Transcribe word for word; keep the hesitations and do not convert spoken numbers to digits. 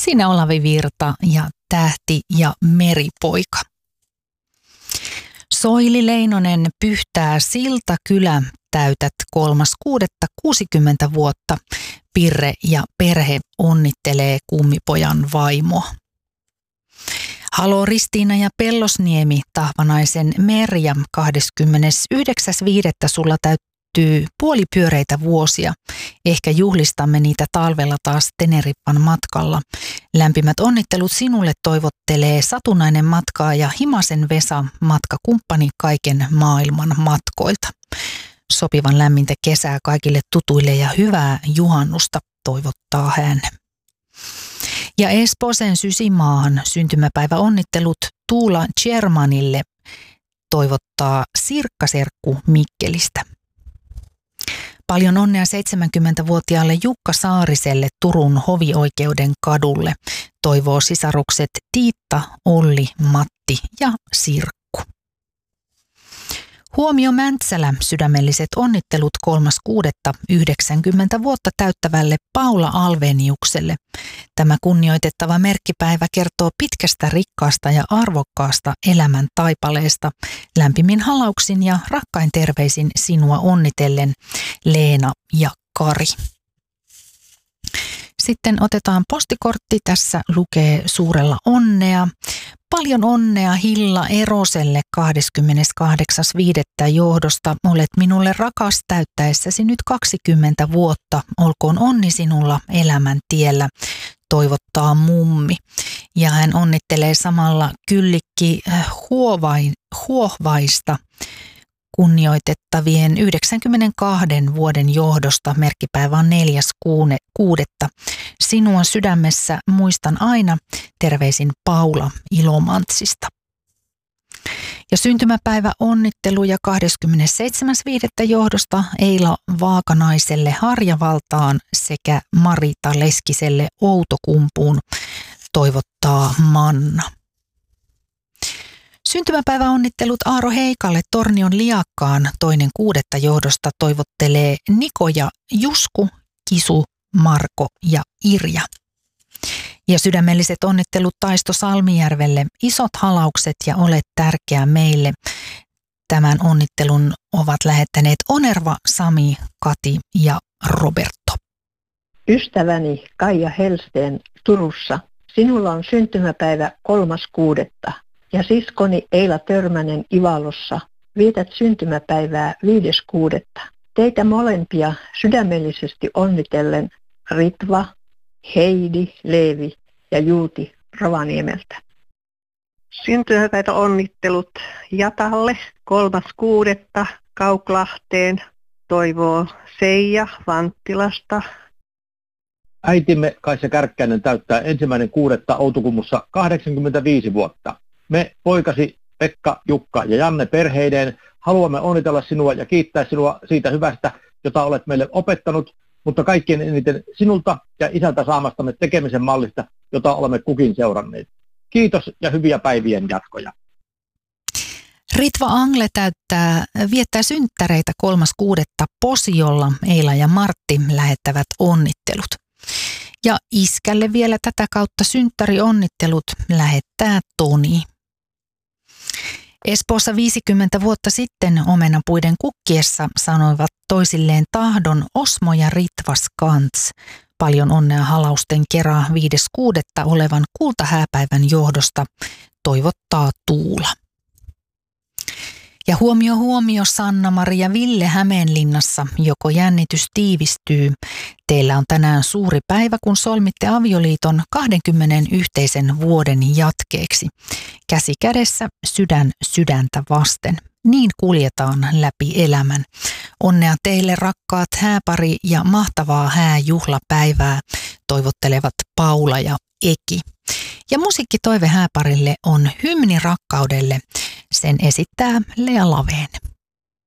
Sinä Olavi Virta ja Tähti ja meripoika. Soili Leinonen Pyhtää Siltakylä, täytät kolmas kuudetta kuusikymmentä vuotta. Pirre ja perhe onnittelee kummipojan vaimoa. Halo Ristiina ja Pellosniemi, Tahvanaisen Merja, kahdeskymmenesyhdeksäs viidettä sulla täyttyy puolipyöreitä vuosia. Ehkä juhlistamme niitä talvella taas Teneriffan matkalla. Lämpimät onnittelut sinulle toivottelee satunnainen matkaaja Himasen Vesa, matkakumppani kaiken maailman matkoilta. Sopivan lämmintä kesää kaikille tutuille ja hyvää juhannusta toivottaa hän. Ja Esposen Sysimaahan syntymäpäivä onnittelut Tuula Germanille toivottaa Sirkkaserkku Mikkelistä. Paljon onnea seitsemänkymmentävuotiaalle Jukka Saariselle Turun hovioikeuden kadulle, toivoo sisarukset Tiitta, Olli, Matti ja Sirkku. Huomio Mäntsälä, sydämelliset onnittelut kolmas kuudetta yhdeksänkymmentä vuotta täyttävälle Paula Alveniukselle. Tämä kunnioitettava merkkipäivä kertoo pitkästä, rikkaasta ja arvokkaasta elämän taipaleesta. Lämpimin halauksin ja rakkain terveisin sinua onnitellen, Leena ja Kari. Sitten otetaan postikortti. Tässä lukee suurella onnea. Paljon onnea Hilla Eroselle kahdeskymmeneskahdeksas viidettä johdosta. Olet minulle rakas täyttäessäsi nyt kaksikymmentä vuotta. Olkoon onni sinulla elämän tiellä, toivottaa mummi. Ja hän onnittelee samalla Kyllikki Huovain, Huohvaista kunnioitettavien yhdeksänkymmentäkaksi vuoden johdosta. Merkkipäivä on neljäs kuudetta. Sinua sydämessä muistan aina. Terveisin Paula Ilomantsista. Ja syntymäpäivä onnitteluja kahdeskymmenesseitsemäs viidettä johdosta Eila Vaakanaiselle Harjavaltaan sekä Marita Leskiselle Outokumpuun, toivottaa Manna. Syntymäpäiväonnittelut Aaro Heikalle Tornion Liakkaan toinen kuudetta johdosta toivottelee Niko ja Jusku, Kisu, Marko ja Irja. Ja sydämelliset onnittelut Taisto Salmijärvelle, isot halaukset ja olet tärkeä meille. Tämän onnittelun ovat lähettäneet Onerva, Sami, Kati ja Roberto. Ystäväni Kaija Helsteen Turussa, sinulla on syntymäpäivä kolmas kuudetta. Ja siskoni Eila Törmänen Ivalossa, vietät syntymäpäivää viides kuudetta. Teitä molempia sydämellisesti onnitellen Ritva, Heidi, Leevi ja Juuti Rovaniemeltä. Syntymäpäivä onnittelut Jatalle kolmas kuudetta Kauklahteen, toivoo Seija Vanttilasta. Äitimme Kaisa Kärkkäinen täyttää ensimmäinen kuudetta Outokummussa kahdeksankymmentäviisi vuotta. Me poikasi Pekka, Jukka ja Janne perheideen haluamme onnitella sinua ja kiittää sinua siitä hyvästä, jota olet meille opettanut, mutta kaikkien eniten sinulta ja isältä saamastamme tekemisen mallista, jota olemme kukin seuranneet. Kiitos ja hyviä päivien jatkoja. Ritva Angle täyttää, viettää synttäreitä kolmas kuudetta Posiolla. Eila ja Martti lähettävät onnittelut. Ja iskälle vielä tätä kautta synttärionnittelut lähettää Toni. Espoossa viisikymmentä vuotta sitten omenapuiden kukkiessa sanoivat toisilleen tahdon Osmo ja Ritva Skantz. Paljon onnea halausten kerran viides kuudetta olevan kultahääpäivän johdosta, toivottaa Tuula. Ja huomio huomio Sanna-Maria Ville Hämeenlinnassa, joko jännitys tiivistyy. Teillä on tänään suuri päivä, kun solmitte avioliiton kahdenkymmenen yhteisen vuoden jatkeeksi. Käsi kädessä, sydän sydäntä vasten. Niin kuljetaan läpi elämän. Onnea teille rakkaat hääpari ja mahtavaa hääjuhlapäivää, toivottelevat Paula ja Eki. Ja musiikkitoive hääparille on Hymni rakkaudelle. Sen esittää Lea Laveen.